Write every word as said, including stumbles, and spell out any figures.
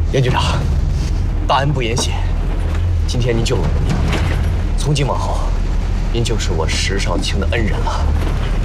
严局长，大恩不言谢。今天您救了我的命，从今往后，您就是我石少卿的恩人了。